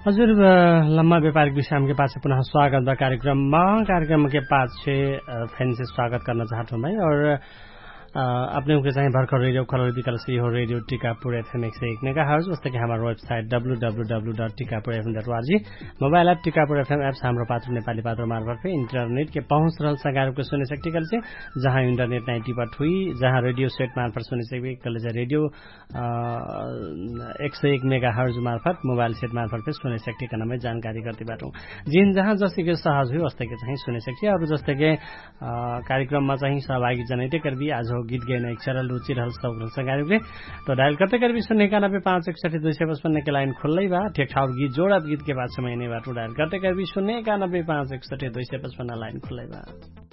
हजुर लम्बा व्यापारिक विश्राम के पास पुनः स्वागत बा कार्यक्रम के पास से फैन से स्वागत करना चाहता हूँ भाई। और अपने के चाहिँ भर्खर रेडियो खबर विकल्प से हो रेडियो टिकापुर FM 101 मेगाहर्ज, जस्तै कि हाम्रो website www.tikapurfm.org, mobile app Tikapur FM apps हाम्रो पात्र नेपाली पात्र मार्फत इंटरनेट के पहुंच रहल संगारको सुने सकती कल से, जहां इंटरनेट 90 पर हुई, जहां रेडियो सेट मार्फत सुने सकती कल से रेडियो 101 मेगाहर्ज मार्फत मोबाइल सेट मार्फत सुने सकती का नाम जानकारी करती बाटो जिन जहां जस्तै के सहज हुई वस्तै के चाहिँ सुने सकती। और जस्तै के कार्यक्रममा चाहिँ सहभागी जनाइते करबी आज हो गीत गायन एक सरल रुचि रहल सब संगारले तो डायल करते करबी 091-561-255 के लाइन खुल्लै बा। ठेक ठाउर गीत जोड़ा गीत के बाद समय नै बाटो डायल करते करबी 091-561-255 लाइन खुल्लै बा।